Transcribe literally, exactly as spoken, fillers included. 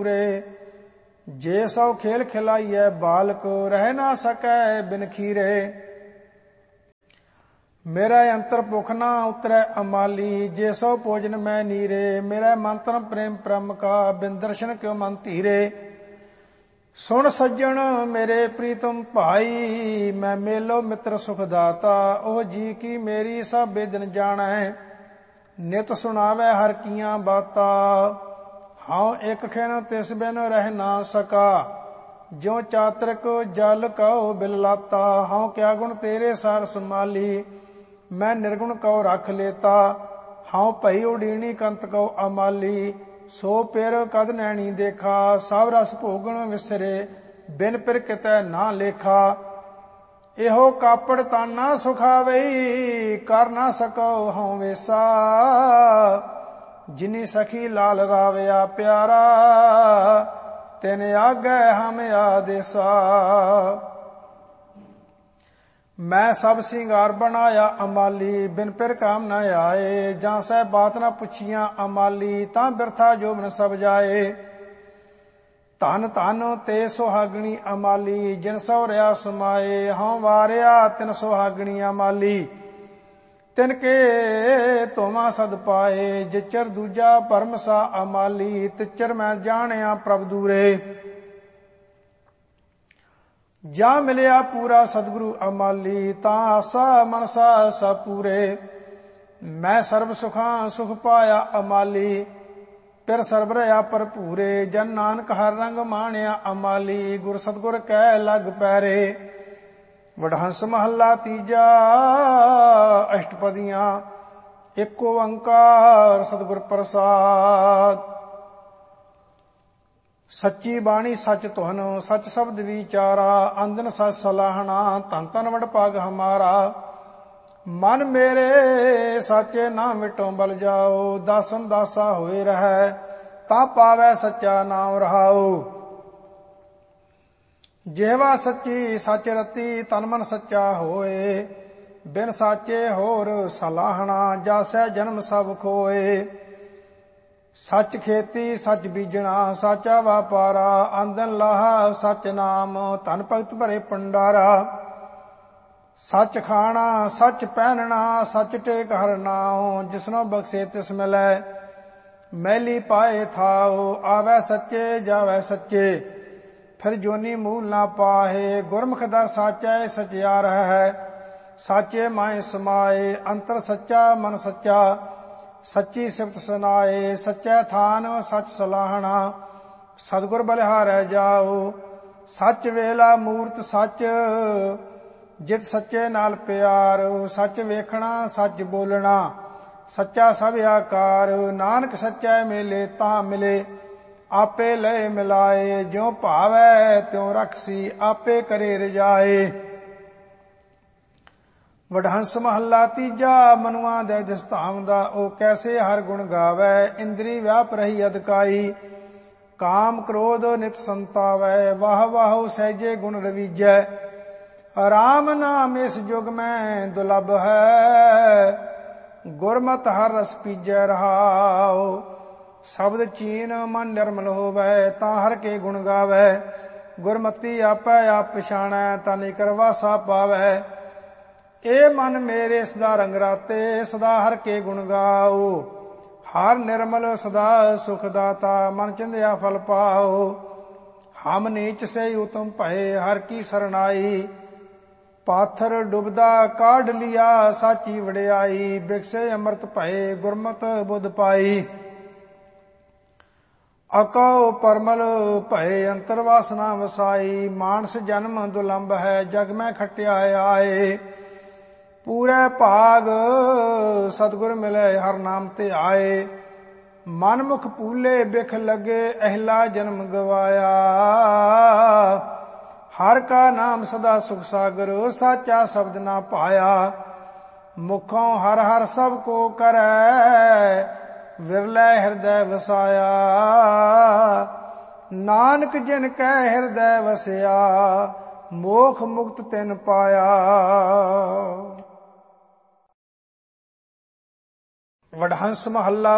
पूरे। जे सौ खेल खिलाइए बालक, रह ना सकै बिन खीरे। मेरा अंतर भुख ना उतरै अमाली, जे सौ भोजन मैं नीरे। मेरा मंत्र प्रेम परम का, बिन दर्शन क्यों मन धीरे। सुन सज्जन मेरे प्रीतम भाई, मैं मेलो मित्र सुख दाता। ओह जी की मेरी सब बेदन जानै, नित सुनावे हर कियां बाता। हाँ एक खिन तिस बिन रह ना सका, ज्यों चातरक जल कहो बिल लाता। हाँ क्या गुण तेरे सार संभाली, मैं निर्गुण कहो रख लेता। हाँ भई उडीनी कंत कहो अमाली, सो पिर कद नैनी देखा। सब रस भोगण विसरे, बिन पिर कितै ना लेखा। एहो कापड़ ताना सुखावई, कर ना सको हाँ वेसा। जिनी सखी लाल रावया प्यारा, तिन आगे हम आदेसा। मैं सब सिंगार बनाया अमाली, बिन पिर काम न आए। जां सै बात न पुछियां अमाली, तां बिरथा जोबन सब जाए। धन धन ते सुहागणी अमाली, जिन सौ रहा समाए। हाँ वारिया तिन सुहागणी अमाली, तिनके तोमा सद पाए। जिचर दूजा परम सा अमाली, तिचर मैं जानिया प्रभ दूरे। जा मिलिया पूरा सतगुरु अमाली, तां आसा मनसा सब पूरे। मैं सर्व सुखां सुख पाया अमाली, फिर सर्व रहा भरपूरे। जन नानक हर रंग माणिया अमाली, गुर सतगुर कै लग पैरे। वडहंस महला तीजा, अष्टपदियां एक ओंकार सतगुर प्रसाद। सच्ची बाणी सच तुहन, सच शब्द विचारा। अंदन सच सलाहना, धन धन वड भाग हमारा। मन मेरे साचे ना मिटो बल जाओ, दासन दासा होए रहे। ता पावै सच्चा नाम रहाओ। जेवा सच्ची सच रती, तन मन सच्चा होए। बिन साचे होर सलाहना, जासै जन्म सब खोए। सच खेती सच बीजना, साचा वापारा। आंदन लाहा सच नाम, धन भगत भरे भंडारा। सच खाना सच पहनना, सच टेक हर नाओ। जिसनो बख्शे तिस मिलै, मैली पाए थाओ। आवे सच्चे जावे सच्चे, फिर जोनी मूल ना पाहे। गुरमुख दर साचा सचियार है, साचे माए समाए। अंतर सच्चा मन सच्चा, सच्ची सिफत सुनाए। सच्चै थान सच सलाहना, सतगुर बलिहारै जाओ। सच वेला मूरत सच, जित सच्चे नाल प्यार। सच वेखना सच बोलना, सच्चा सब आकार। नानक सच्चै मिले तां मिले, आपे लय मिलाए। ज्यों भावै त्यों रखसी, आपे करे रजाए। वडहंस महला तीजा, मनुआ दे दिसताम दा। ओ कैसे हर गुण गावै, इंद्री व्याप रही अदकाई। काम क्रोध नित संतावै, वाह वाह सहजे गुण रवीजै। राम नाम इस युग में दुर्लभ है, गुरमत हर रस पीजै रहाओ। शब्द चीन मन निर्मल होवै, तां हर के गुण गावै। गुरमति आपै आप पछाणै, तां निकर वासा पावै। ए मन मेरे सदा रंग राते, सदा हर के गुण गाओ। हर निर्मल सदा सुख दाता, मन चिंध्या फल पाओ। हम नीच से उत्तम भये, हर की सरनाई। पाथर डुबदा काढ़ लिया, साची वड़ियाई। बिकसे अमृत भये, गुरमत बुध पाई। अकौ परमल भये, अंतर वासना वसाई। मानस जन्म दुलंभ है, जग में खटिया आए। पूरे भाग सतगुर मिले, हर नाम ते आए। मन मुख पूले बिख लगे, अहला जन्म गवाया। हर का नाम सदा सुख सागर, साचा शब्द ना पाया। मुखों हर हर सब को करे, विरलै हृदय वसाया। नानक जिन कै हृदय वसया, मोख मुक्त तिन पाया। वडहंस महला